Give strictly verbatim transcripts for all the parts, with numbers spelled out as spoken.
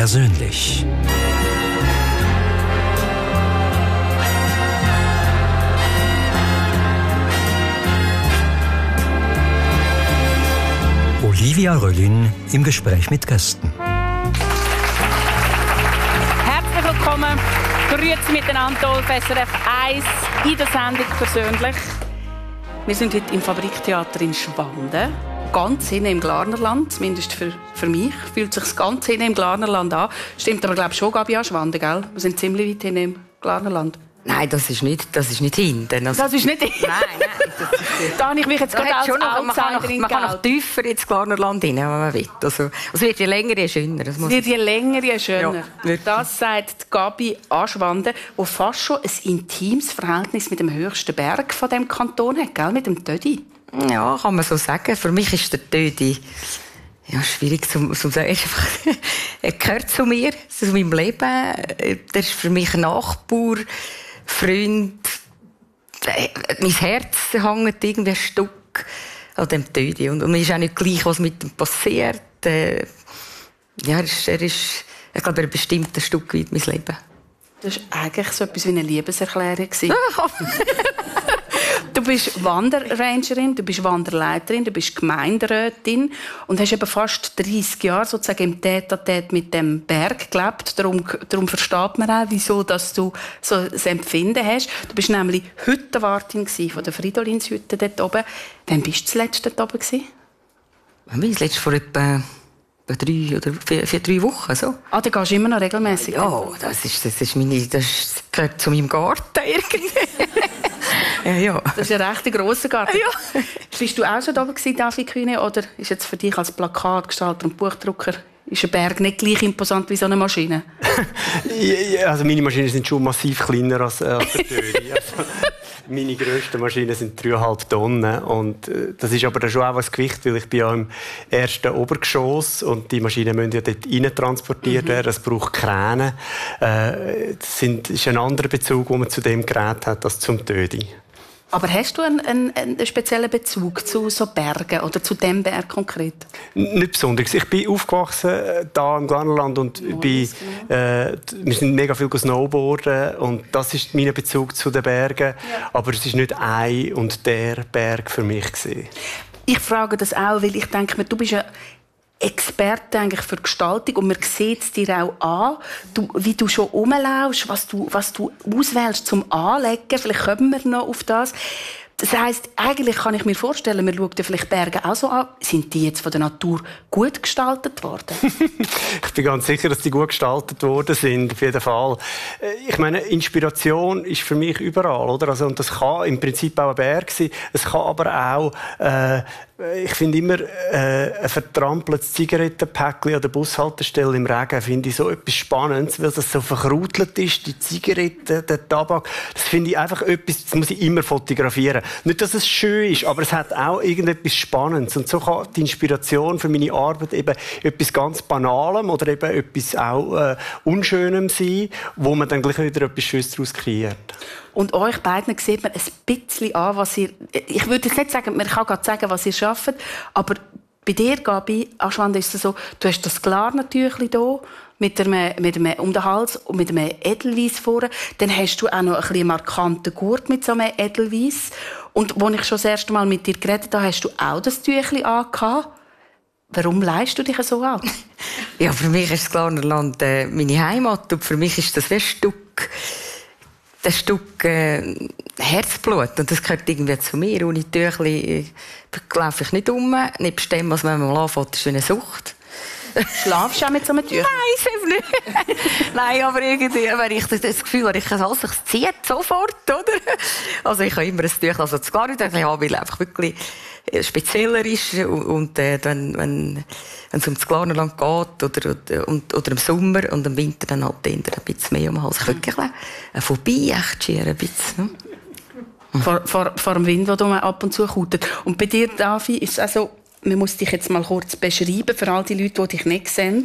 persönlich. Olivia Röllin im Gespräch mit Gästen. Herzlich willkommen. Grüezi miteinander auf S R F eins in der Sendung «Persönlich». Wir sind heute im Fabriktheater in Schwanden. Ganz hinten im Glarnerland, zumindest für, für mich, fühlt sich das ganz hinten im Glarnerland an. Stimmt aber, glaube ich, schon, Gabi, an Schwanden, gell? Wir sind ziemlich weit hinten im Glarnerland. Nein, das ist nicht, das ist nicht hinten. Also, das ist nicht hinten? Nein, nein. Das ist, da habe ich mich jetzt gerade als Outsiderin Man kann noch tiefer ins Glarnerland rein, wenn man will. Also, es wird je länger, je schöner. Das es wird je länger, je schöner. Ja, das sagt Gabi Aschwanden, die fast schon ein intimes Verhältnis mit dem höchsten Berg von diesem Kanton hat, gell? Mit dem Tödi. Ja, kann man so sagen. Für mich ist der Tödi ja, schwierig zu, zu sagen. Er gehört zu mir, zu meinem Leben. Der ist für mich ein Nachbar, Freund. Mein Herz hängt irgendwie ein Stück an dem Tödi. Und, und mir ist auch nicht gleich, was mit ihm passiert. Äh, ja, er ist, er ist, ich glaube, er bestimmt ein Stück weit mein Leben. Das war eigentlich so etwas wie eine Liebeserklärung. Du bist Wanderrangerin, du bist Wanderleiterin, du bist Gemeinderätin und hast eben fast dreissig Jahre sozusagen im Tête-à-Tête mit dem Berg gelebt. Darum, darum versteht man auch, wieso dass du so ein Empfinden hast. Du bist nämlich Hüttenwartin von der Fridolinshütte dort oben. Wann bist du zuletzt dort oben gewesen? Wann bin ich zuletzt? Vor etwa drei oder vier, vier, drei Wochen. So. Ah, dann gehst du immer noch regelmässig. Ja, das, ist, das, ist meine, das gehört zu meinem Garten irgendwie. Ja, ja. Das ist ein recht grosser Garten. Ja. Bist du auch schon da gewesen, David Kühne, oder ist jetzt für dich als Plakatgestalter und Buchdrucker ist ein Berg nicht gleich imposant wie so eine Maschine? Ja, also meine Maschinen sind schon massiv kleiner als, äh, als der Tödi. Also, meine grössten Maschinen sind dreieinhalb Tonnen und äh, das ist aber dann schon auch ein Gewicht, weil ich bin ja im ersten Obergeschoss und die Maschinen müssen ja dort rein transportiert mhm. werden. Es braucht Kräne. Äh, das sind, ist ein anderer Bezug, den man zu dem Gerät hat, als zum Tödi. Aber hast du einen, einen, einen speziellen Bezug zu so Bergen oder zu dem Berg konkret? Nicht besonders. Ich bin aufgewachsen äh, da im Glarnerland und oh, bin, äh, wir sind mega viel snowboarden und das ist mein Bezug zu den Bergen. Ja. Aber es ist nicht ein und der Berg für mich gewesen. Ich frage das auch, weil ich denke mir, du bist ja Experte eigentlich für Gestaltung und man sieht es dir auch an, du, wie du schon rumlaufst, was du, was du auswählst zum Anlegen. Vielleicht kommen wir noch auf das. Das heisst, eigentlich kann ich mir vorstellen, man schaut ja vielleicht Berge auch so an. Sind die jetzt von der Natur gut gestaltet worden? Ich bin ganz sicher, dass die gut gestaltet worden sind, auf jeden Fall. Ich meine, Inspiration ist für mich überall, oder? Also, und das kann im Prinzip auch ein Berg sein. Es kann aber auch, äh, ich finde immer, äh, ein vertrampeltes Zigarettenpäckchen an der Bushaltestelle im Regen finde ich so etwas Spannendes, weil das so verkrautelt ist, die Zigaretten, der Tabak. Das finde ich einfach etwas, das muss ich immer fotografieren. Nicht, dass es schön ist, aber es hat auch irgendetwas Spannendes. Und so kann die Inspiration für meine Arbeit eben etwas ganz Banalem oder eben etwas auch äh, Unschönem sein, wo man dann gleich wieder etwas Schönes daraus kreiert. Und euch beiden sieht man ein bisschen an, was ihr... Ich würde jetzt nicht sagen, man kann gerade sagen, was ihr schafft, aber bei dir, Gabi Aschwanden, ist es so, du hast das Glarnertüchli hier mit einem, mit einem um den Hals und mit einem Edelweiss vorne. Dann hast du auch noch ein bisschen markanten Gurt mit so einem Edelweiss. Und als ich schon das erste Mal mit dir geredet habe, hast du auch das Tüchli angehabt. Warum leihst du dich so an? Ja, für mich ist das Glarnerland äh, meine Heimat und für mich ist das ein Stück, ein Stück äh, Herzblut und das gehört irgendwie zu mir. Ohne Tüchli äh, laufe ich nicht um. Nebst dem, was man mal anfängt, ist eine Sucht. Schlafst du auch mit so einem Tüchli? Nein, selbst nicht. Nein, aber irgendwie, wenn ich das Gefühl habe, ich kann alles, ich ziehe sofort, oder? Also ich habe immer ein Tüchli, also das gar nicht, weil es einfach wirklich spezieller ist und äh, wenn, wenn, wenn es um das Glarnerland geht oder, oder, oder im Sommer und im Winter dann halt ein bisschen mehr um den Hals. Ich wirklich eine Phobie, echt schier ein bisschen. Ne? Vor, vor, vor dem Wind, der ab und zu kautet. Und bei dir, Davi, ist es also, man muss dich jetzt mal kurz beschreiben, für all die Leute, die dich nicht sehen.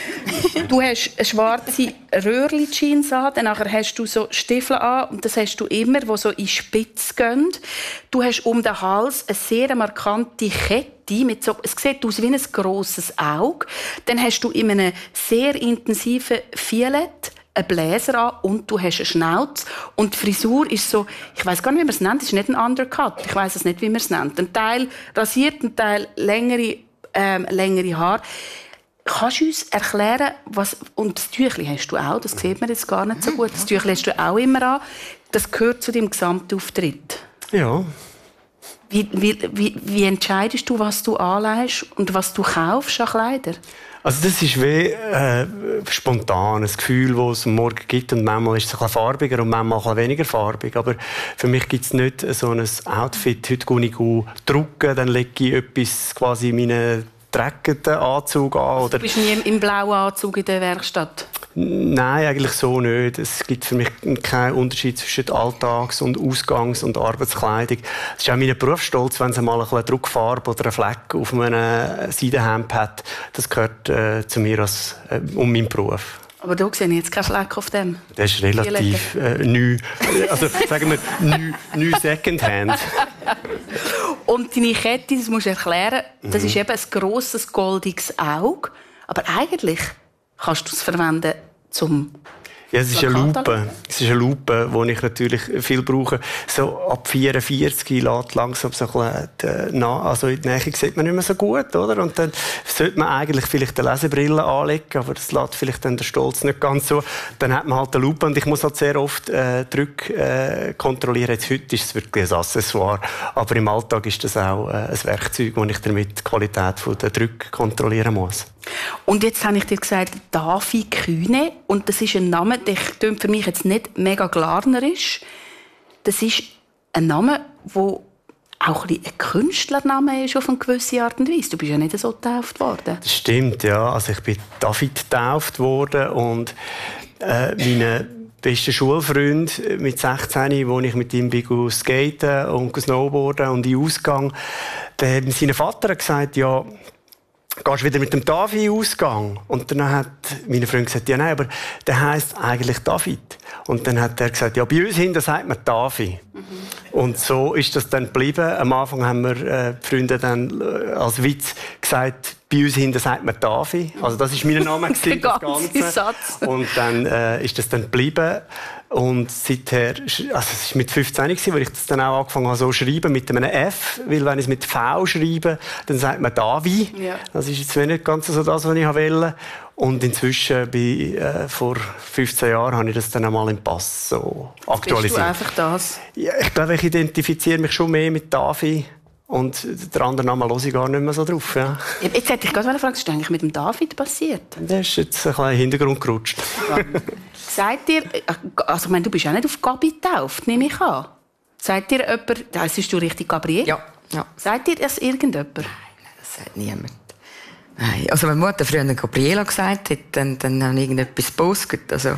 Du hast eine schwarze Röhrli-Jeans an, dann hast du so Stiefel an, und das hast du immer, die so in die Spitze gehen. Du hast um den Hals eine sehr markante Kette die mit so, es sieht aus wie ein grosses Auge. Dann hast du in einem sehr intensiven Violett einen Bläser an und du hast eine Schnauze. Und die Frisur ist so, ich weiss gar nicht, wie man es nennt, es ist nicht ein Undercut, ich weiss es nicht, wie man es nennt. Ein Teil rasiert, ein Teil längere, ähm, längere Haare. Kannst du uns erklären, was, und das Tüchli hast du auch, das sieht man jetzt gar nicht so gut, das Tüchli hast du auch immer an, das gehört zu deinem Gesamtauftritt. Ja. Wie, wie, wie, wie entscheidest du, was du anlegst und was du kaufst an Kleider? Also das ist wie äh, spontan, ein Gefühl, das es am Morgen gibt und manchmal ist es ein bisschen farbiger und manchmal ein bisschen weniger farbig. Aber für mich gibt es nicht so ein Outfit, heute gehe ich drucken, dann lege ich etwas quasi in meinen dreckenden Anzug an. Oder du bist nie im blauen Anzug in der Werkstatt? Nein, eigentlich so nicht. Es gibt für mich keinen Unterschied zwischen Alltags- und Ausgangs- und Arbeitskleidung. Es ist auch mein Berufsstolz, wenn es mal eine Druckfarbe oder einen Fleck auf einem Seidenhemd hat. Das gehört äh, zu mir als, äh, um meinen Beruf. Aber da sehe ich jetzt keinen Fleck auf dem. Das ist relativ äh, neu. Also sagen wir neu, neu Secondhand. Und deine Kette, das musst du erklären, das ist eben ein grosses, goldiges Auge. Aber eigentlich kannst du es verwenden zum Ja, es ist eine Lupe. Es ist eine Lupe, die ich natürlich viel brauche. So ab vierundvierzig lässt langsam so ein bisschen, also in der Nähe sieht man nicht mehr so gut, oder? Und dann sollte man eigentlich vielleicht eine Lesebrille anlegen, aber das lässt vielleicht dann der Stolz nicht ganz so. Dann hat man halt eine Lupe und ich muss halt sehr oft äh, Drücke äh, kontrollieren. Jetzt heute ist es wirklich ein Accessoire, aber im Alltag ist das auch äh, ein Werkzeug, wo ich damit die Qualität der Drücke kontrollieren muss. Und jetzt habe ich dir gesagt, Davi Kühne. Und das ist ein Name, der klingt für mich jetzt nicht mega glarnerisch. Das ist ein Name, der auch ein, bisschen ein Künstlername ist auf eine gewisse Art und Weise. Du bist ja nicht so getauft worden. Das stimmt, ja. Also ich bin David getauft worden und äh, meine bester Schulfreund mit sechzehn, wo ich mit ihm bin skaten und snowboarden und in Ausgang, der, sein Vater hat gesagt, ja, gehst du wieder mit dem Davi Ausgang? Und dann hat meine Freundin gesagt, ja nein, aber der heisst eigentlich David. Und dann hat er gesagt, ja, bei uns hinten sagt man Davi. Mhm. Und so ist das dann geblieben. Am Anfang haben wir äh, die Freunde dann äh, als Witz gesagt, bei uns hinten sagt man Davi. Also das war mein Name, gewesen, das Ganze. Satz. Und dann äh, ist das dann geblieben. Und seither, also es war mit fünfzehn, als ich das dann auch angefangen habe, so zu schreiben, mit einem F, weil wenn ich es mit V schreibe, dann sagt man Davi. Ja. Das ist jetzt nicht ganz so das, was ich wollte. Und inzwischen, bei, äh, vor fünfzehn Jahren, habe ich das dann einmal im Pass so aktualisiert. Bist du einfach das? Ja, ich glaube, ich identifiziere mich schon mehr mit Davi. Und der andere Name höre ich gar nicht mehr so drauf. Ja. Jetzt hätte ich gerade fragen, was ist eigentlich mit dem David passiert? Der ist jetzt ein bisschen in den Hintergrund gerutscht. Sagt ihr, also ich meine, du bist ja nicht auf Gabi getauft, nehme ich an. Sagt dir jemand, das ist du richtig Gabriele? Ja. ja. Sagt dir das irgendjemand? Nein, das sagt niemand. Nein, also wenn Mutter früher Gabriela gesagt hat, dann, dann habe ich irgendetwas gepostet. Also,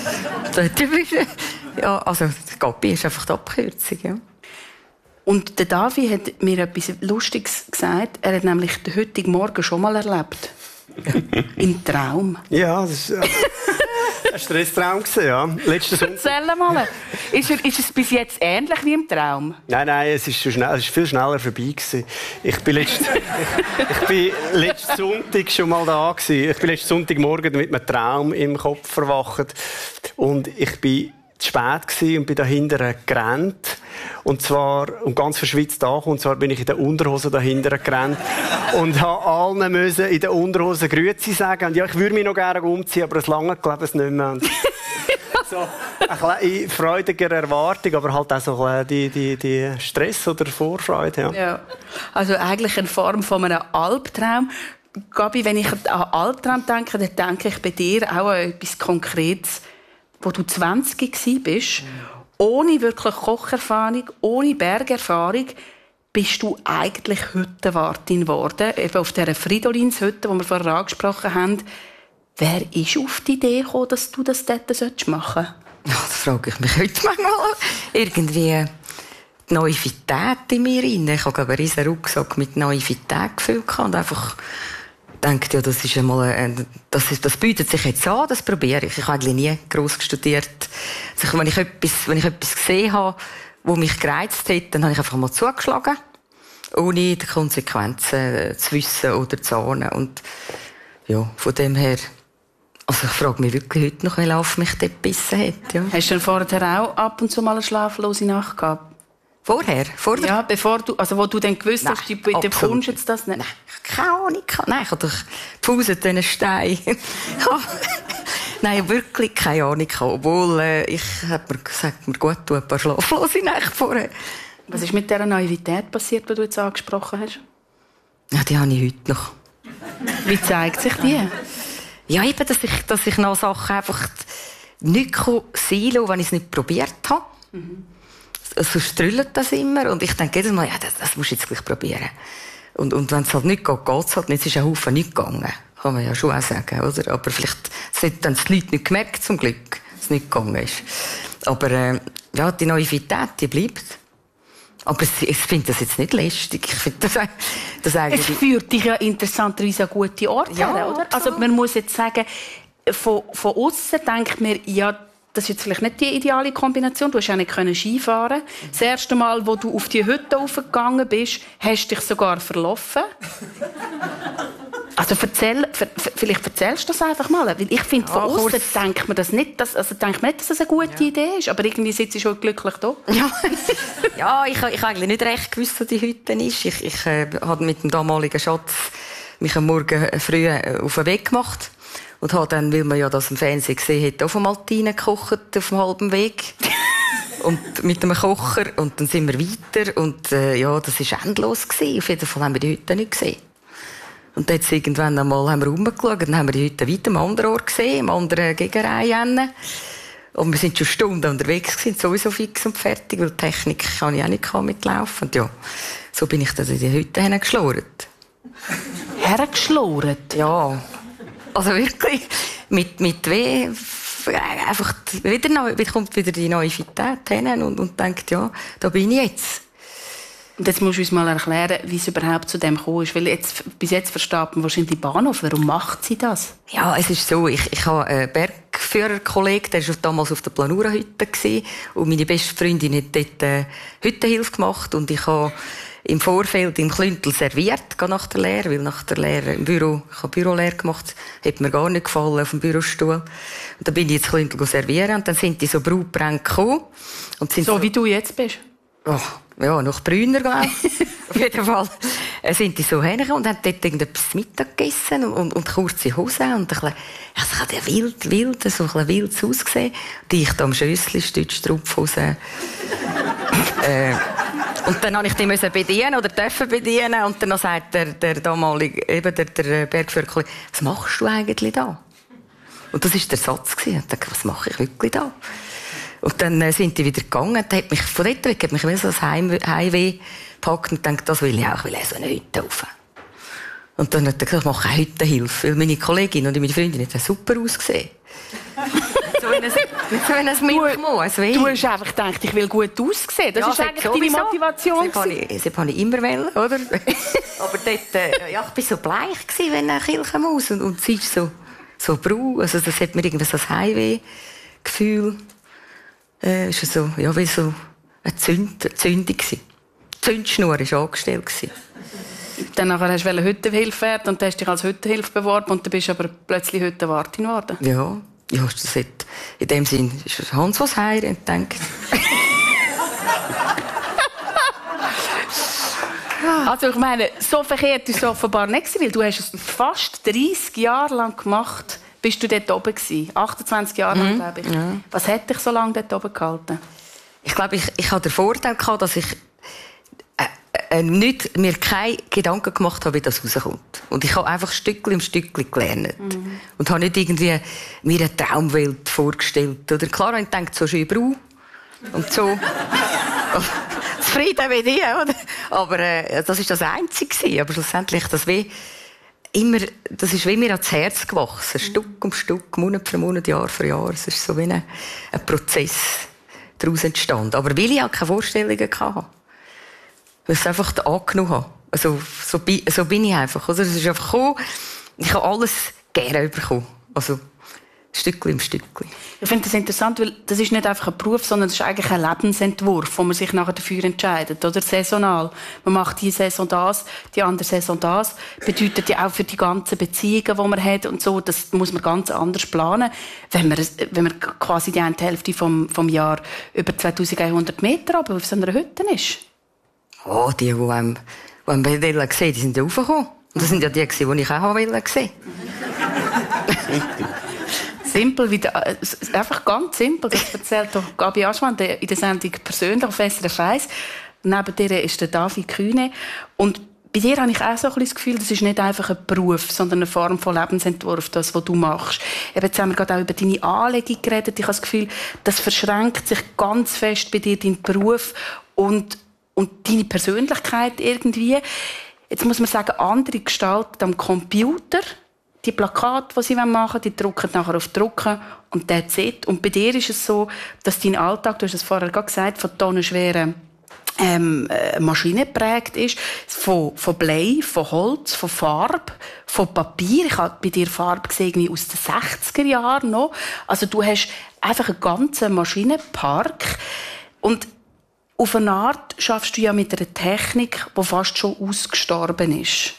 ja, also Gabi ist einfach die Abkürzung, ja. Und der Davi hat mir etwas Lustiges gesagt. Er hat nämlich den heutigen Morgen schon mal erlebt. Im Traum. Ja, das war ein Stresstraum, ja. Letzten Sonntag. Erzähl mal. Ist, er, ist es bis jetzt ähnlich wie im Traum? Nein, nein, es ist, schnell, es ist viel schneller vorbei gewesen. Ich bin letzten, ich, ich bin letzten Sonntag schon mal da gewesen. Ich bin letzten Sonntagmorgen mit einem Traum im Kopf verwacht. Und ich bin zu spät gewesen und bin dahinter gerannt. Und zwar, und ganz verschwitzt da, und zwar bin ich in der Unterhose dahinter gerannt und habe allen müssen in der Unterhose Grüezi sagen. Und ja, ich würde mich noch gerne umziehen, aber es lange glaube ich nicht mehr. Und so eine freudige Erwartung, aber halt auch so die, die, die Stress oder Vorfreude. Ja. Ja. Also eigentlich eine Form von einem Albtraum. Gabi, wenn ich an Albtraum denke, dann denke ich bei dir auch an etwas Konkretes, wo du zwanzig warst. Mhm. Ohne wirklich Kocherfahrung, ohne Bergerfahrung, bist du eigentlich Hüttenwartin geworden. Eben auf dieser Fridolins-Hütte, die wir vorher angesprochen haben. Wer ist auf die Idee gekommen, dass du das dort machen sollst? Ja, das frage ich mich heute manchmal. Irgendwie die Naivität in mir rein. Ich habe einen riesen Rucksack mit Naivität gefüllt und einfach denkt, ja, das ist einmal, ein, das, ist, das bietet sich jetzt an, das probiere ich. Ich habe eigentlich nie gross studiert. Also, wenn ich etwas, wenn ich etwas gesehen habe, das mich gereizt hat, dann habe ich einfach mal zugeschlagen. ohne die Konsequenzen zu wissen oder zu ahnen. Und ja, von dem her, also ich frage mich wirklich heute noch, wie Lauf mich dort gebissen hat. Ja. Hast du denn vorher auch ab und zu mal eine schlaflose Nacht gehabt? Vorher? Vor der... Ja, bevor du, also wo du dann gewusst Nein, hast, du bitte kommst jetzt das nicht? Nein, keine Ahnung. Nein, ich habe doch Pause diesen Stein. Nein, wirklich keine Ahnung. Obwohl, äh, ich habe mir gesagt, mir gut tut ein paar schlaflose Nächte vorher. Was ist mit dieser Naivität passiert, die du jetzt angesprochen hast? Ja, die habe ich heute noch. Wie zeigt sich die? Ja, eben, dass ich, dass ich noch Sachen einfach nicht sein lasse, wenn ich es nicht probiert habe. Mhm. So strüllt das immer. Und ich denke jedes Mal, ja, das, das musst du jetzt gleich probieren. Und, und wenn es halt nicht geht, geht es halt nicht. Es ist ein Haufen nicht gegangen. Kann man ja schon auch sagen, oder? Aber vielleicht haben es die Leute nicht gemerkt, zum Glück, dass es nicht gegangen ist. Aber, äh, ja, die Naivität, die bleibt. Aber ich finde das jetzt nicht lästig. Ich finde das, das eigentlich... Es führt dich ja interessanterweise an gute Orte ja, her, oder? Also man muss jetzt sagen, von, von außen denkt man, ja, das ist jetzt vielleicht nicht die ideale Kombination. Du hast ja nicht Skifahren können. Das erste Mal, wo du auf die Hütte raufgegangen bist, hast du dich sogar verlaufen. Also erzähl, vielleicht erzählst du das einfach mal. Weil ich finde, von ja, außen denkt man das nicht, dass, also denkt man nicht, dass das eine gute ja. Idee ist. Aber irgendwie sitzt du schon glücklich da. Ja, ja ich, ich habe eigentlich nicht recht gewusst, wo die Hütte ist. Ich, ich äh, habe mit dem damaligen Schatz mich am Morgen früh auf den Weg gemacht. Und habe dann, weil man ja das im Fernsehen gesehen hat, auf dem Maltine gekocht, auf dem halben Weg. Und mit einem Kocher. Und dann sind wir weiter. Und äh, ja, das war endlos gewesen. Auf jeden Fall haben wir die Hütte nicht gesehen. Und dann irgendwann einmal haben wir rumgeschaut. Dann haben wir die Hütte weiter am anderen Ort gesehen, im anderen Gegenreihe. Und wir sind schon Stunden unterwegs gewesen, sowieso fix und fertig, weil die Technik kann ich auch nicht mitlaufen. Und ja, so bin ich dann in die Hütte hingeschlurrt. Hergeschlurrt? Ja. Also wirklich, mit, mit weh, einfach wieder neu, kommt wieder die Naivität hin und, und denkt, ja, da bin ich jetzt. Und jetzt musst du uns mal erklären, wie es überhaupt zu dem gekommen ist. Weil jetzt, bis jetzt versteht man wahrscheinlich die Bahnhof. Warum macht sie das? Ja, es ist so, ich, ich habe einen Bergführerkollegen, der war damals auf der Planura-Hütte gewesen, und meine beste Freundin hat dort äh, Hüttenhilfe gemacht und ich habe im Vorfeld im Klüntel serviert, nach der Lehre, weil nach der Lehre im Büro, ich habe Bürolehre gemacht, hat mir gar nicht gefallen auf dem Bürostuhl. Und dann bin ich ins Klüntel servieren und dann sind die so Brautbrände gekommen. Und sind so, so wie du jetzt bist? Oh, ja, noch brüner, glaube ich. Auf jeden Fall äh, sind die so hergekommen und haben dort irgendetwas Mittag gegessen und, und, und kurze Hosen und ein bisschen, also ich habe ja wild, wild, so ein bisschen wild ausgesehen. Und ich da am Schössli, Stützstrumpfhose. äh, Und dann musste ich die müssen bedienen oder dürfen bedienen. Und dann sagt der, der damalige, eben der, der Bergführer, was machst du eigentlich da? Und das war der Satz. Und ich dachte, was mache ich wirklich da? Und dann äh, sind die wieder gegangen. Dann hat mich, von dort weg hat mich so das Heim, Heimweh gepackt und dachte, das will ich auch, ich will auch so eine Hütte rauf. Und dann hat er gesagt, ich mache eine Hüttenhilfe. Weil meine Kollegin und meine Freundin haben super ausgesehen. So wie ein, so ein Milchmo, du hast einfach gedacht, ich will gut aussehen. Das ja, ist eigentlich deine Motivation. Das habe ich, das habe ich immer wollen, oder? Aber dort, äh, ja, ich war so bleich gewesen, wenn eine Kirchenmaus und, und sie ist so, so braun. Also das hat mir irgendwie so ein Heimweh-Gefühl. Äh, ist so, ja, wie so eine Zünd, Zündung gewesen. Die Zündschnur war angestellt gewesen. Dann nachher hast du Hüttenhilfe werden und hast dich als Hüttenhilfe beworben und dann bist du aber plötzlich Hüttenwartin geworden. Ja. Ja, das hat, in dem Sinn ist Hans was heir und denkt. Also ich meine, so verkehrt ist es offenbar nicht, weil du hast es fast dreissig Jahre lang gemacht, bist du dort oben gewesen. achtundzwanzig Jahre lang, mhm. glaube ich. Ja. Was hat dich so lange dort oben gehalten? Ich glaube, ich, ich hatte den Vorteil gehabt, dass ich äh, äh, nicht, mir keine Gedanken gemacht habe, wie das rauskommt. Und ich habe einfach Stückchen im Stückchen gelernt. Mhm. Und habe nicht irgendwie mir eine Traumwelt vorgestellt. Oder klar, ich denke, so schön braun und so zufrieden wie die, oder? Aber äh, das war das Einzige. Aber schlussendlich, das, wie immer, das ist wie mir ans Herz gewachsen. Mhm. Stück um Stück, Monat für Monat, Jahr für Jahr. Es ist so wie ein, ein Prozess daraus entstanden. Aber weil ich auch keine Vorstellungen hatte. Weil ich es einfach angenommen habe. Also, so, so bin ich einfach. Oder? Es ist einfach gekommen, ich habe alles gerne bekommen. Also, Stückchen im Stückchen. Ich finde das interessant, weil das ist nicht einfach ein Beruf, sondern es ist eigentlich ein Lebensentwurf, wo man sich nachher dafür entscheidet, oder? Saisonal. Man macht die Saison das, die andere Saison das. Bedeutet ja auch für die ganzen Beziehungen, die man hat und so, das muss man ganz anders planen, wenn man, wenn man quasi die eine Hälfte vom, vom Jahr über zweitausendeinhundert Meter aber auf so einer Hütte ist. Oh, die, die einem, die einem wollen sehen, die sind ja raufgekommen. Und das sind ja die, die ich auch sehen wollte. Simpel, wie der, einfach ganz simpel. Das erzählt doch Gabi Aschmann in der Sendung persönlich auf S R F eins. Neben dir ist der David Kühne. Und bei dir habe ich auch so ein bisschen das Gefühl, das ist nicht einfach ein Beruf, sondern eine Form von Lebensentwurf, das, was du machst. Eben, jetzt haben wir gerade auch über deine Anlegung geredet. Ich habe das Gefühl, das verschränkt sich ganz fest bei dir, dein Beruf und, und deine Persönlichkeit irgendwie. Jetzt muss man sagen, andere gestalten am Computer. Die Plakate, die sie machen wollen, die drucken nachher auf Drucken und that's it. Und bei dir ist es so, dass dein Alltag, du hast es vorher gerade gesagt, von tonnenschweren ähm, Maschinen geprägt ist, von, von Blei, von Holz, von Farbe, von Papier. Ich habe bei dir Farbe gesehen aus den sechziger Jahren noch. Also du hast einfach einen ganzen Maschinenpark. Und auf eine Art schaffst du ja mit einer Technik, die fast schon ausgestorben ist.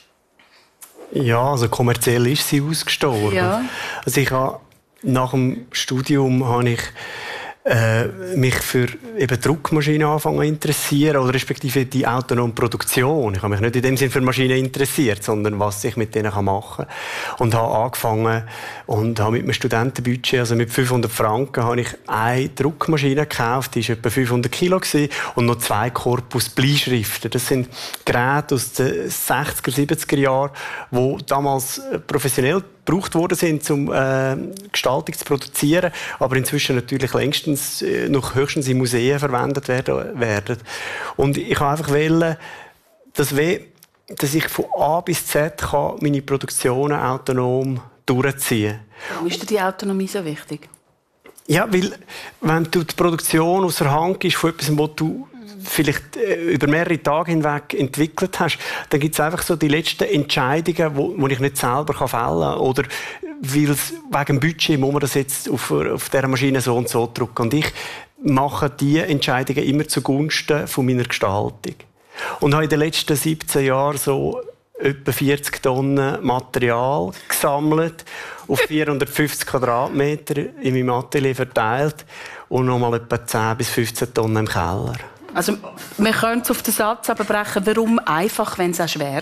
Ja, also kommerziell ist sie ausgestorben. Ja. Also ich habe, nach dem Studium habe ich äh, mich für eben Druckmaschinen angefangen zu interessieren, oder respektive die autonome Produktion. Ich habe mich nicht in dem Sinne für Maschinen interessiert, sondern was ich mit denen machen kann. Und habe angefangen und habe mit einem Studentenbudget, also mit fünfhundert Franken, habe ich eine Druckmaschine gekauft, die war etwa fünfhundert Kilo gewesen, und noch zwei Korpus Bleischriften. Das sind Geräte aus den sechziger, siebziger Jahren, die damals professionell gebraucht worden sind, um äh, Gestaltung zu produzieren, aber inzwischen natürlich längstens äh, noch höchstens in Museen verwendet werden. werden. Und ich habe einfach wollen, dass, we, dass ich von A bis Z kann meine Produktionen autonom durchziehen kann. Warum ist dir die Autonomie so wichtig? Ja, weil wenn du die Produktion aus der Hand gibst von etwas, was du vielleicht über mehrere Tage hinweg entwickelt hast, dann gibt es einfach so die letzten Entscheidungen, wo, wo ich nicht selber fällen kann. Oder weil es wegen dem Budget muss man das jetzt auf, auf dieser Maschine so und so drücken. Und ich mache diese Entscheidungen immer zugunsten von meiner Gestaltung. Und habe in den letzten siebzehn Jahren so etwa vierzig Tonnen Material gesammelt, auf vierhundertfünfzig Quadratmeter in meinem Atelier verteilt und nochmal etwa zehn bis fünfzehn Tonnen im Keller. Also, wir können es auf den Satz abbrechen, warum einfach, wenn es auch schwer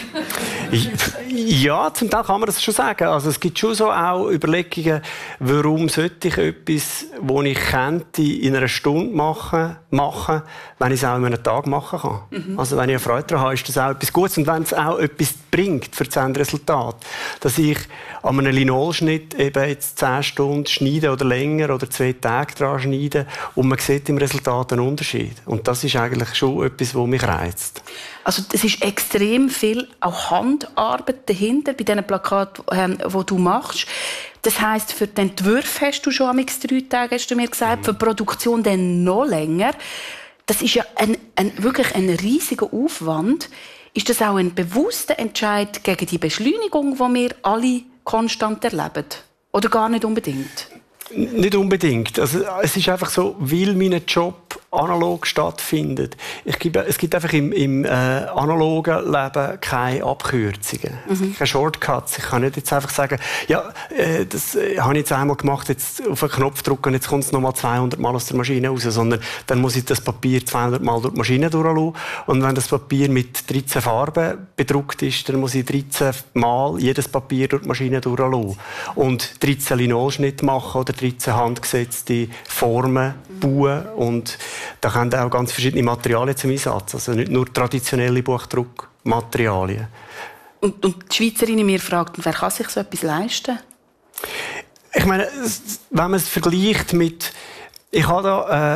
geht? Ja, zum Teil kann man das schon sagen. Also, es gibt schon so auch Überlegungen, warum sollte ich etwas, das ich könnte, in einer Stunde machen, machen wenn ich es auch in einem Tag machen kann. Mhm. Also, wenn ich eine Freude daran habe, ist das auch etwas Gutes. Und wenn es auch etwas bringt für das Endresultat, dass ich an einem Linolschnitt eben jetzt zehn Stunden schneide oder länger oder zwei Tage dran schneide und man sieht im Resultat einen Unterschied. Und das ist eigentlich schon etwas, was mich reizt. Also es ist extrem viel auch Handarbeit dahinter bei diesen Plakaten, ähm, die du machst. Das heisst, für den Entwurf hast du schon drei Tage, hast du mir gesagt, mhm. für die Produktion dann noch länger. Das ist ja ein, ein, wirklich ein riesiger Aufwand. Ist das auch ein bewusster Entscheid gegen die Beschleunigung, die wir alle konstant erleben? Oder gar nicht unbedingt? Nicht unbedingt. Also, es ist einfach so, weil mein Job analog stattfindet. Ich gebe, es gibt einfach im, im äh, analogen Leben keine Abkürzungen, mhm. keine Shortcuts. Ich kann nicht jetzt einfach sagen, ja, äh, das äh, habe ich jetzt einmal gemacht, jetzt auf einen Knopf drücken und jetzt kommt es nochmal zweihundert Mal aus der Maschine raus, sondern dann muss ich das Papier zweihundert Mal durch die Maschine durchlassen. Und wenn das Papier mit dreizehn Farben bedruckt ist, dann muss ich dreizehn Mal jedes Papier durch die Maschine durchlassen. Und dreizehn Linolschnitte machen oder dreizehn handgesetzte Formen bauen. Und da kommen auch ganz verschiedene Materialien zum Einsatz. Also nicht nur traditionelle Buchdruckmaterialien. Und, und die Schweizerinnen mir fragten, wer kann sich so etwas leisten? Ich meine, wenn man es vergleicht mit... Ich habe da äh,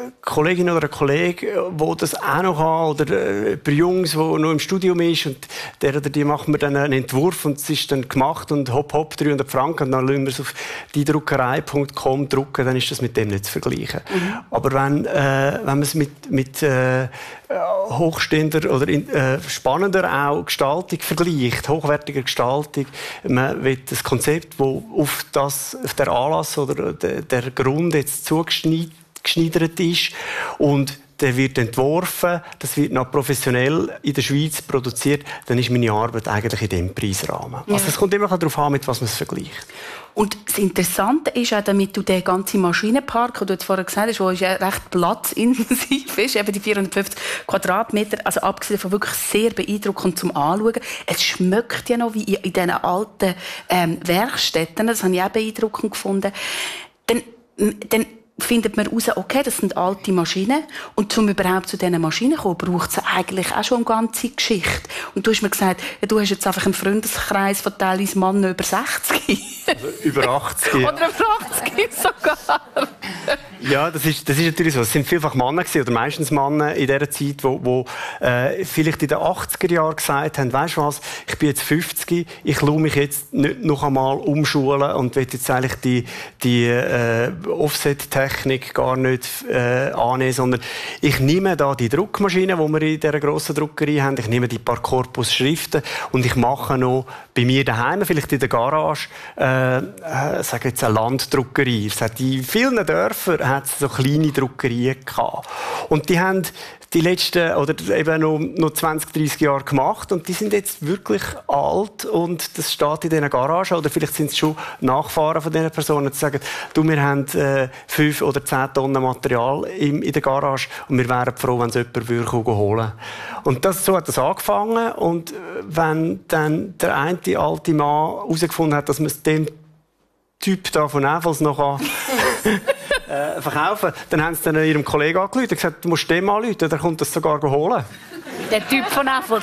Kollegin oder ein Kollege, der das auch noch hat, oder äh, ein Jungs, der noch im Studium ist, und der oder die macht mir dann einen Entwurf und es ist dann gemacht und hopp, hopp, dreihundert Franken, und dann lassen wir es auf die druckerei punkt com drucken, dann ist das mit dem nicht zu vergleichen. Mhm. Aber wenn, äh, wenn man es mit, mit äh, hochstehender oder in, äh, spannender auch Gestaltung vergleicht, hochwertiger Gestaltung, man will das Konzept, das auf, das, auf der Anlass oder der, der Grund jetzt zugeschneidert ist und der wird entworfen, das wird noch professionell in der Schweiz produziert, dann ist meine Arbeit eigentlich in diesem Preisrahmen. Ja. Also es kommt immer darauf an, mit was man es vergleicht. Und das Interessante ist auch, damit du den ganzen Maschinenpark, den du jetzt vorher gesagt hast, der ja recht platzintensiv ist, eben die vierhundertfünfzig Quadratmeter, also abgesehen von wirklich sehr beeindruckend zum Anschauen. Es schmeckt ja noch wie in diesen alten ähm, Werkstätten, das habe ich auch beeindruckend gefunden. Dann, dann findet man heraus, okay, das sind alte Maschinen. Und um überhaupt zu diesen Maschinen zu kommen, braucht es eigentlich auch schon eine ganze Geschichte. Und du hast mir gesagt, ja, du hast jetzt einfach einen Freundeskreis von teilweise Männern über sechzig. Also über achtzig. Oder über achtzig sogar. Ja, das ist, das ist natürlich so. Es sind vielfach Männer gewesen, oder meistens Männer in dieser Zeit, wo, wo äh, vielleicht in den achtziger Jahren gesagt haben, weisst du was, ich bin jetzt fünfzig, ich lasse mich jetzt nicht noch einmal umschulen und will jetzt eigentlich die, die äh, Offset-Technik gar nicht äh, annehmen, sondern ich nehme da die Druckmaschine, die wir in dieser grossen Druckerei haben, ich nehme die paar Korpusschriften und ich mache noch bei mir daheim, vielleicht in der Garage, äh, äh, sage jetzt eine Landdruckerei. Es hat in vielen Dörfern hat es so kleine Druckerien gehabt. Und die haben die letzten, oder eben noch, noch zwanzig, dreissig Jahre gemacht und die sind jetzt wirklich alt und das steht in diesen Garagen, oder vielleicht sind es schon Nachfahren von diesen Personen, die sagen, du, wir haben äh, fünf oder zehn Tonnen Material in, in der Garage und wir wären froh, wenn es jemand würde holen. Und das, so hat das angefangen, und wenn dann der eine alte Mann herausgefunden hat, dass man es dem Typ da von Näfels noch äh, verkaufen, dann haben sie dann ihrem Kollegen angerufen und gesagt, du musst dem anrufen, der kommt das sogar holen. Der Typ von Näfels.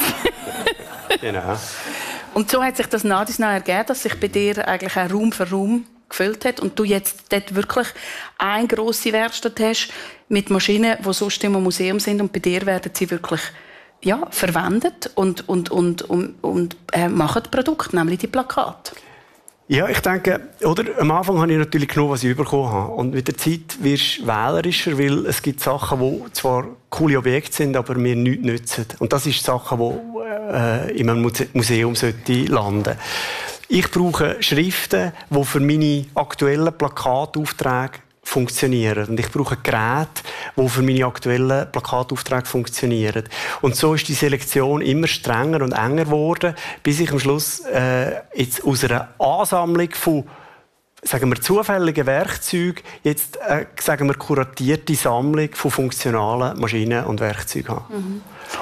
Genau. Und so hat sich das nach und nach ergeben, dass sich bei dir eigentlich auch Raum für Raum gefüllt hat und du jetzt dort wirklich eine grosse Werkstatt hast mit Maschinen, die sonst im Museum sind, und bei dir werden sie wirklich ja, verwendet und, und, und, und, und äh, machen Produkte, nämlich die Plakate. Ja, ich denke, oder, am Anfang habe ich natürlich genommen, was ich bekommen habe. Und mit der Zeit wirst du wählerischer, weil es gibt Sachen, die zwar coole Objekte sind, aber mir nichts nützen. Und das ist Sachen, die äh, in einem Muse- Museum landen sollten. Ich brauche Schriften, die für meine aktuellen Plakataufträge funktionieren. Und ich brauche Geräte, die für meine aktuellen Plakataufträge funktionieren. Und so ist die Selektion immer strenger und enger geworden, bis ich am Schluss äh, jetzt aus einer Ansammlung von, sagen wir, zufälligen Werkzeugen jetzt, äh, sagen wir, kuratierte Sammlung von funktionalen Maschinen und Werkzeugen habe. Mhm.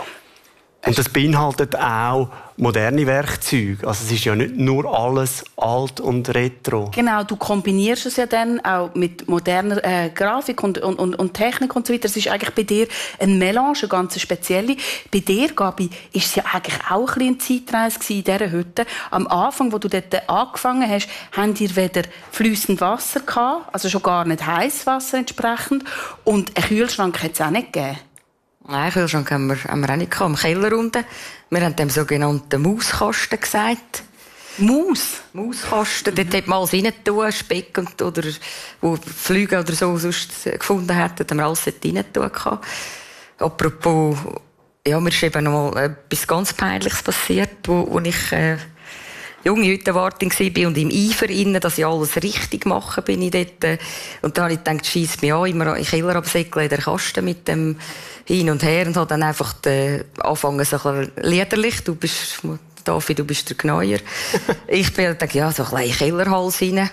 Und das beinhaltet auch moderne Werkzeuge. Also es ist ja nicht nur alles alt und retro. Genau, du kombinierst es ja dann auch mit moderner äh, Grafik und, und, und, und Technik und so weiter. Es ist eigentlich bei dir eine Melange, eine ganz spezielle. Bei dir, Gabi, ist es ja eigentlich auch ein bisschen eine Zeitreise in dieser Hütte. Am Anfang, wo du dort angefangen hast, habt ihr weder fließend Wasser gehabt, also schon gar nicht heißes Wasser entsprechend, und einen Kühlschrank hat es auch nicht gegeben. Nein, Kühlschrank haben wir, haben wir auch nicht gehabt, im Keller unten. Wir haben dem sogenannten Mauskasten gesagt. Maus? Mauskasten. Mhm. Dort hat man alles rein tun, Speck und, oder, wo Flüge oder so sonst gefunden hätten, haben wir alles dort rein tun. Apropos, ja, mir ist eben noch mal etwas ganz Peinliches passiert, wo, wo ich, äh, junge Hüttenwartin war und im Eifer innen, dass ich alles richtig mache, bin ich dort. Und dann habe ich gedacht, scheiss mich an, immer in den Keller absäckeln, in den Kasten mit dem hin und her, und habe dann einfach äh, angefangen, so ein bisschen liederlich. Du bist, David, du bist der Gneuer. Ich bin gedacht, ja, so ein bisschen Kellerhals rein.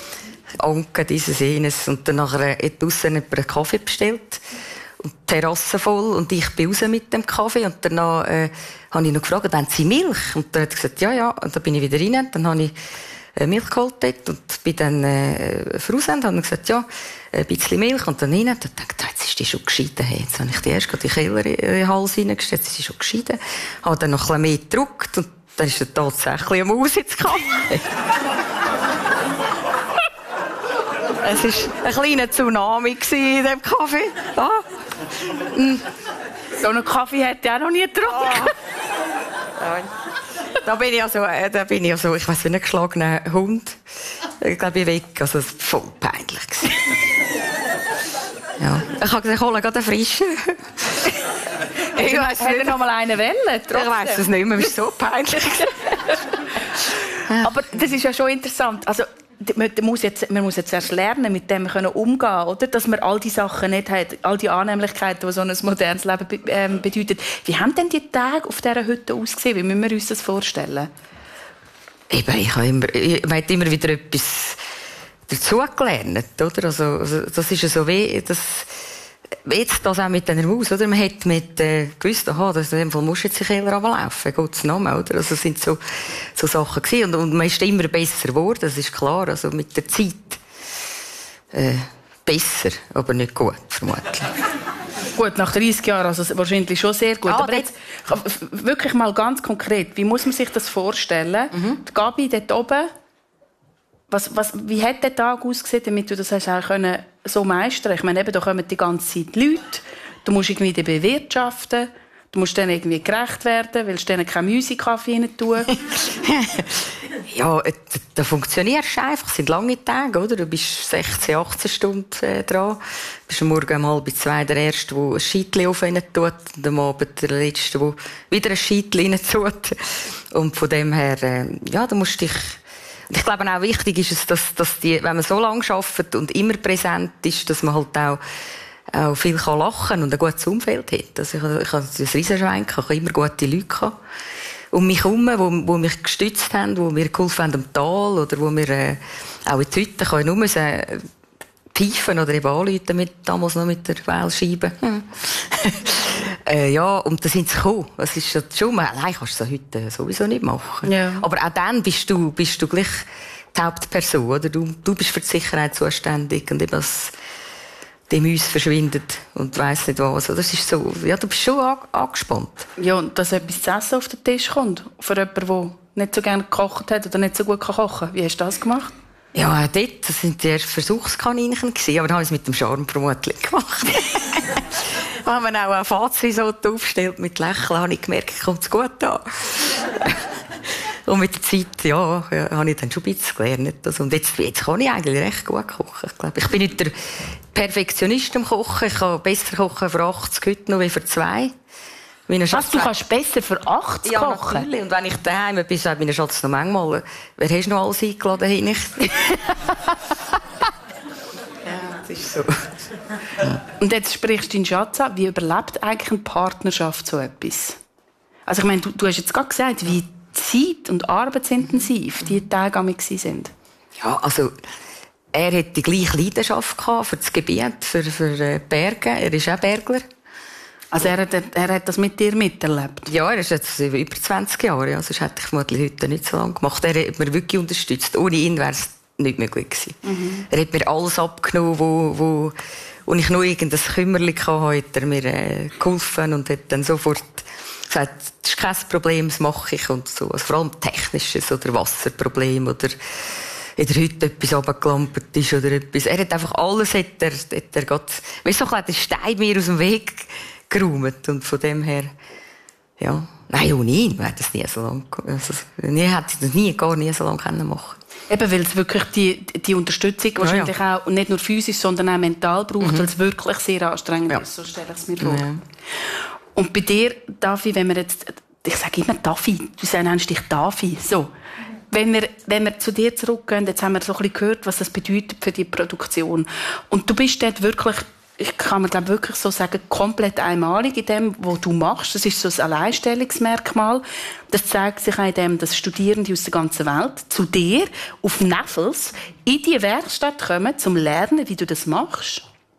Anke, dieses, jenes. Und dann nachher hat draussen jemand einen Kaffee bestellt. Und die Terrasse voll. Und ich bin raus mit dem Kaffee. Und danach, äh, habe ich noch gefragt, haben Sie Milch? Und dann hat er gesagt, ja, ja. Und dann bin ich wieder rein. Dann habe ich äh, Milch geholt dort und bin dann äh, voraus und habe gesagt, ja, ein bisschen Milch. Und dann rein. Und dann dachte ich, jetzt ist die schon geschieden. Hey, jetzt habe ich die erst in den Keller in den Hals reingestellt. Jetzt ist die schon geschieden. Habe dann noch ein bisschen mehr gedruckt. Und dann ist er tatsächlich eine Maus ins Kaffee. Es war ein kleiner Tsunami in diesem Kaffee. Ah. Mm. So einen Kaffee hätte ich auch noch nie getrunken. Ah. Da bin ich also, da bin ich also, ich weiss nicht, ein geschlagener Hund. Ich glaube, ich weg. Also, es war voll peinlich. Ja. Ich habe gesagt, ich hole gerade einen frischen. Ich weiss nicht, noch mal einen wählen. Ich weiss es nicht mehr, es ist so peinlich. Aber das ist ja schon interessant. Also, man muss jetzt, man muss jetzt erst lernen, mit dem können umgehen, oder? Dass man all die Sachen nicht hat, all die Annehmlichkeiten, die so ein modernes Leben be ähm, bedeutet. Wie haben denn die Tage auf dieser Hütte ausgesehen? Wie müssen wir uns das vorstellen? Eben, ich habe immer, ich habe immer wieder etwas dazugelernt, oder? Also, also, das ist ja so wie, das, jetzt das auch mit dieser Maus, oder? Man hat mit, äh, gewusst, aha, das, in dem Fall muss jetzt sich eher runterlaufen, Gottes Namen, oder? Also, das sind so, so Sachen gewesen. Und, und man ist immer besser geworden, das ist klar, also mit der Zeit, äh, besser, aber nicht gut, vermutlich. Gut, nach dreißig Jahren, also wahrscheinlich schon sehr gut. Ah, aber jetzt, wirklich mal ganz konkret, wie muss man sich das vorstellen? Mhm. Die Gabi dort oben, was, was, wie hat der Tag ausgesehen, damit du das hast auch können so meistern? Ich meine, eben, da kommen die ganze Zeit Leute, du musst irgendwie die bewirtschaften, du musst denen irgendwie gerecht werden, willst denen keine Musikaffee rein tun. Ja, da funktionierst du einfach. Es sind lange Tage, oder? Du bist sechzehn, achtzehn Stunden äh, dran. Du bist am Morgen um halb zwei der Erste, der ein Scheitchen auf rein tut. Und am Abend der Letzte, der wieder ein Scheitchen rein tut. Und von dem her, äh, ja, du musst dich... Und ich glaube auch wichtig ist es, dass, dass die, wenn man so lange arbeitet und immer präsent ist, dass man halt auch, auch viel kann lachen und ein gutes Umfeld hat. Also ich, ich hatte ein Riesenschwein, ich hatte immer gute Leute um mich herum, die, die mich gestützt haben, die mir geholfen haben am Tal oder wo wir äh, auch in die Hütte können nur müssen pfeifen oder eben anrufen, mit, damals noch mit der Wählscheibe. Hm. äh, ja, und da sind sie gekommen. Das ist schon, allein kannst du das heute sowieso nicht machen. Ja. Aber auch dann bist du, bist du gleich die Hauptperson, oder? Du, du bist für die Sicherheit zuständig und eben das, die Mäuse verschwindet und weiss nicht was. Das ist so, ja, du bist schon angespannt. Ja, und dass etwas zu essen auf den Tisch kommt, für jemanden, der nicht so gerne gekocht hat oder nicht so gut kochen kann. Wie hast du das gemacht? Ja, auch dort, das waren die ersten Versuchskaninchen, aber dann habe ich es mit dem Charme vermutlich gemacht. Wenn man auch ein Fazirisotto aufstellt mit Lächeln, habe ich gemerkt, kommt es gut an. Und mit der Zeit, ja, ja, habe ich dann schon ein bisschen gelernt. Also, und jetzt, jetzt kann ich eigentlich recht gut kochen. Ich glaube, ich bin nicht der Perfektionist im Kochen. Ich kann besser kochen für achtzig heute noch wie für zwei. Was, du kannst besser für achtzig ja, kochen? Natürlich. Und wenn ich daheim bin, sagt meine Schatz noch manchmal, wer hast du noch alles eingeladen? Hey, nicht? Ja, das ist so. Und jetzt sprichst du deinen Schatz an. Wie überlebt eigentlich eine Partnerschaft so etwas? Also ich meine, du, du hast jetzt gerade gesagt, wie zeit- und arbeitsintensiv die Tage waren. Ja, also er hatte die gleiche Leidenschaft für das Gebiet, für, für Berge. Er ist auch Bergler. Also er hat, er hat das mit dir miterlebt? Ja, er ist jetzt über zwanzig Jahre. Ja, sonst hätte ich vermutlich heute nicht so lange gemacht. Er hat mir wirklich unterstützt. Ohne ihn wäre es nicht möglich gewesen. Mhm. Er hat mir alles abgenommen, wo, wo, wo ich nur irgendein Kümmerchen hatte, hat er mir äh, geholfen und hat dann sofort gesagt, das ist kein Problem, das mache ich. Und so. Also vor allem Technisches oder Wasserproblem oder in der Hütte etwas runtergelampert ist oder etwas. Er hat einfach alles, hat er, hat er grad, weißt du, so ein den Stein mir aus dem Weg geräumt. Und von dem her, ja, nein, ohne ihn wäre das nie so lange, also, ich hätte das nie, gar nie so lange können machen. Eben, weil es wirklich die, die Unterstützung ja, wahrscheinlich ja. auch nicht nur physisch, sondern auch mental braucht, mhm. weil es wirklich sehr anstrengend ja. ist, so stelle ich es mir vor. Ja. Und bei dir, Davi, wenn wir jetzt, ich sage immer Davi, du nennst dich Davi, so. Wenn wir, wenn wir zu dir zurückgehen, jetzt haben wir so ein bisschen gehört, was das bedeutet für die Produktion. Und du bist dort wirklich, ich kann mir glaube wirklich so sagen, komplett einmalig in dem, was du machst. Das ist so ein Alleinstellungsmerkmal. Das zeigt sich auch in dem, dass Studierende aus der ganzen Welt zu dir auf Neffels in die Werkstatt kommen, um zu lernen, wie du das machst.